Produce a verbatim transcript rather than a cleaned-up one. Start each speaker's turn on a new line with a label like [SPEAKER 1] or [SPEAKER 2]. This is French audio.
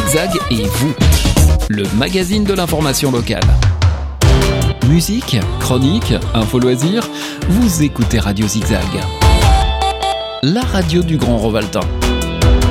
[SPEAKER 1] Zigzag et vous, le magazine de l'information locale. Musique, chronique, info loisirs, vous écoutez Radio Zigzag, la radio du Grand Rovaltain.